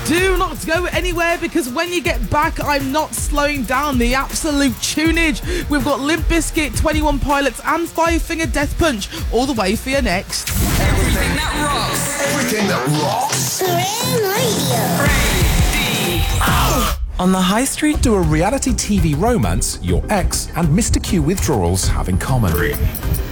Do not go anywhere, because when you get back, I'm not slowing down the absolute tunage. We've got Limp Bizkit, 21 Pilots and Five Finger Death Punch all the way for you next. Everything that rocks. Everything that rocks. Radio. On the high street, do a reality TV romance your ex and Mr. Q withdrawals have in common. 3, 2, 1.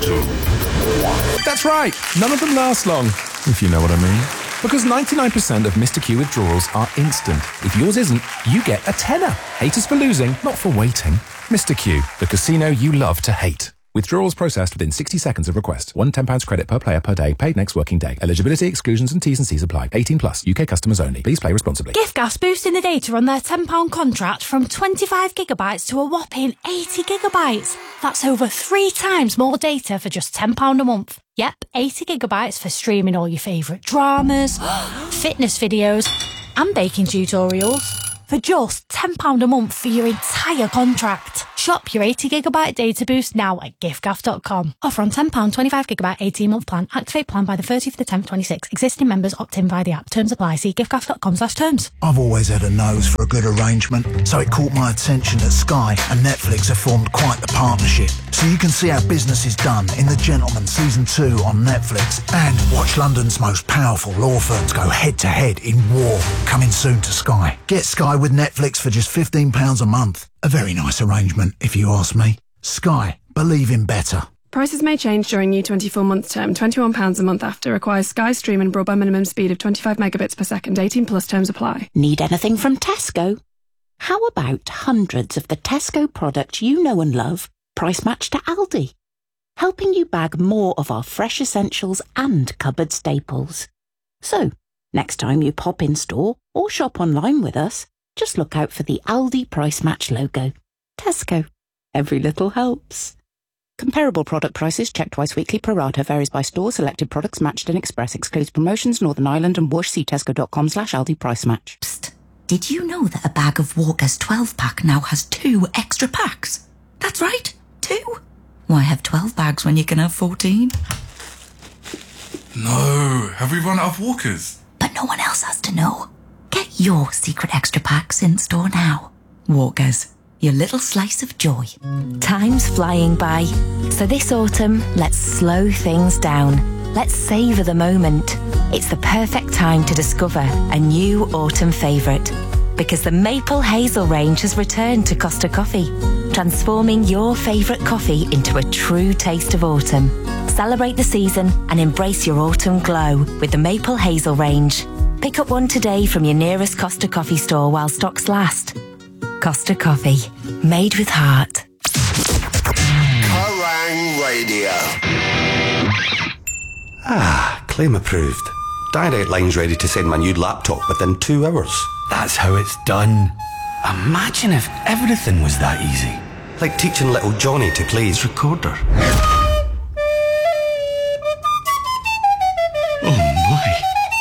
That's right, none of them last long, if you know what I mean. Because 99% of Mr. Q withdrawals are instant. If yours isn't, you get a tenner. Haters for losing, not for waiting. Mr. Q, the casino you love to hate. Withdrawals processed within 60 seconds of request. £1 credit per player per day, paid next working day. Eligibility, exclusions and T's and C's apply. 18 plus, UK customers only. Please play responsibly. Giftgas boosting the data on their £10 contract from 25 gigabytes to a whopping 80 gigabytes. That's over 3 times more data for just £10 a month. Yep, 80 gigabytes for streaming all your favourite dramas, fitness videos and baking tutorials. For just £10 a month for your entire contract. Shop your 80 gigabyte data boost now at giftgaff.com. Offer on £10, 25 gigabyte 18-month plan. Activate plan by the 30th of the 10th, 26. Existing members opt in via the app. Terms apply. See giftgaff.com/terms. I've always had a nose for a good arrangement, so it caught my attention that Sky and Netflix have formed quite the partnership. So you can see how business is done in The Gentleman Season 2 on Netflix, and watch London's most powerful law firms go head-to-head in war, coming soon to Sky. Get Sky with Netflix for just £15 a month. A very nice arrangement, if you ask me. Sky. Believe in better. Prices may change during new 24-month term. £21 a month after. Requires Sky Stream and broadband minimum speed of 25 megabits per second. 18 plus terms apply. Need anything from Tesco? How about hundreds of the Tesco products you know and love, price matched to Aldi? Helping you bag more of our fresh essentials and cupboard staples. So, next time you pop in store or shop online with us, just look out for the Aldi Price Match logo. Tesco. Every little helps. Comparable product prices checked twice weekly. Pro rata varies by store. Selected products matched in Express. Excludes promotions. Northern Ireland and Whoosh. See tesco.com/Aldi Price Match. Psst. Did you know that a bag of Walker's 12-pack now has 2 extra packs? That's right, 2. Why have 12 bags when you can have 14? No, have we run out of Walkers? But no one else has to know. Get your secret extra packs in store now. Walkers, your little slice of joy. Time's flying by. So this autumn, let's slow things down. Let's savour the moment. It's the perfect time to discover a new autumn favourite. Because the Maple Hazel range has returned to Costa Coffee, transforming your favourite coffee into a true taste of autumn. Celebrate the season and embrace your autumn glow with the Maple Hazel range. Pick up one today from your nearest Costa Coffee store while stocks last. Costa Coffee, made with heart. Kerrang Radio. Claim approved. Direct Line's ready to send my new laptop within 2 hours. That's how it's done. Imagine if everything was that easy. Like teaching little Johnny to play his recorder. Oh my.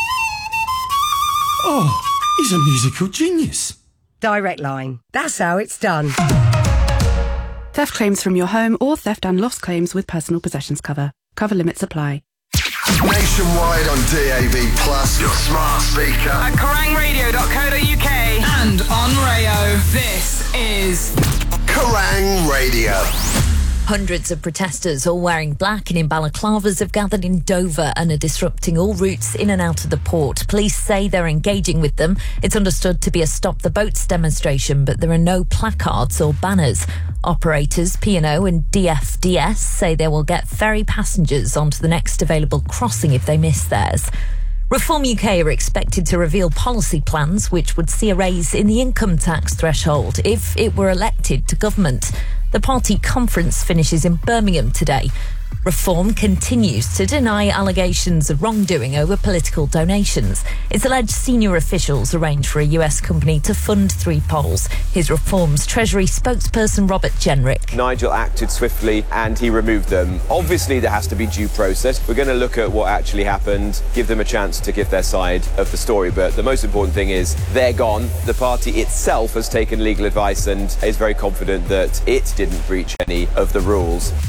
Oh, he's a musical genius. Direct Line. That's how it's done. Theft claims from your home or theft and loss claims with personal possessions cover. Cover limits apply. Nationwide on DAB+, your smart speaker. At kerrangradio.co.uk and on Rayo. This is Kerrang Radio. Hundreds of protesters, all wearing black and in balaclavas, have gathered in Dover and are disrupting all routes in and out of the port. Police say they're engaging with them. It's understood to be a Stop the Boats demonstration, but there are no placards or banners. Operators P&O and DFDS say they will get ferry passengers onto the next available crossing if they miss theirs. Reform UK are expected to reveal policy plans which would see a raise in the income tax threshold if it were elected to government. The party conference finishes in Birmingham today. Reform continues to deny allegations of wrongdoing over political donations. It's alleged senior officials arranged for a US company to fund 3 polls. His Reform's Treasury spokesperson Robert Jenrick. Nigel acted swiftly and he removed them. Obviously there has to be due process. We're going to look at what actually happened, give them a chance to give their side of the story. But the most important thing is they're gone. The party itself has taken legal advice and is very confident that it didn't breach any of the rules.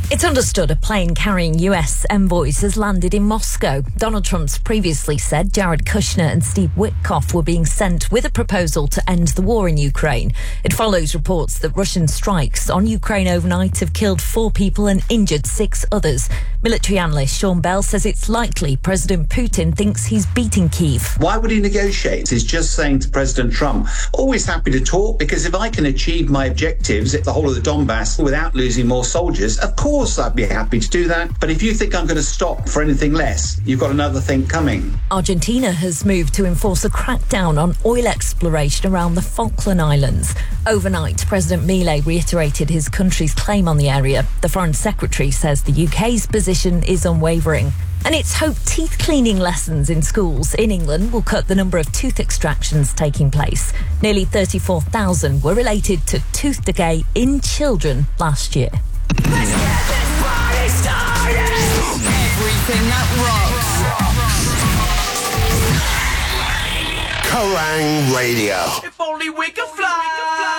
It's understood a plane carrying US envoys has landed in Moscow. Donald Trump's previously said Jared Kushner and Steve Witkoff were being sent with a proposal to end the war in Ukraine. It follows reports that Russian strikes on Ukraine overnight have killed 4 people and injured 6 others. Military analyst Sean Bell says it's likely President Putin thinks he's beating Kyiv. Why would he negotiate? He's just saying to President Trump, always happy to talk, because if I can achieve my objectives at the whole of the Donbass without losing more soldiers, of course I'd be happy to do that. But if you think I'm going to stop for anything less, you've got another thing coming. Argentina has moved to enforce a crackdown on oil exploration around the Falkland Islands. Overnight, President Milei reiterated his country's claim on the area. The Foreign Secretary says the UK's position is unwavering. And it's hoped teeth cleaning lessons in schools in England will cut the number of tooth extractions taking place. Nearly 34,000 were related to tooth decay in children last year. Everything that rocks. Kerrang Radio. If only we could fly.